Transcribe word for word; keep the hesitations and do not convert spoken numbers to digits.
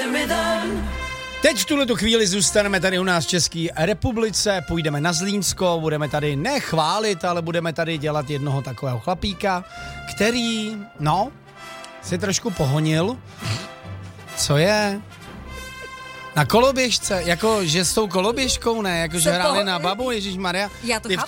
Teď v tuhletu chvíli zůstaneme tady u nás v České republice, půjdeme na Zlínsko, budeme tady nechválit, ale budeme tady dělat jednoho takového chlapíka, který, no, si trošku pohonil. Co je? Na koloběžce, jako že s tou koloběžkou, ne, jako že hráli na babu, ježišmarja. Já to Ty v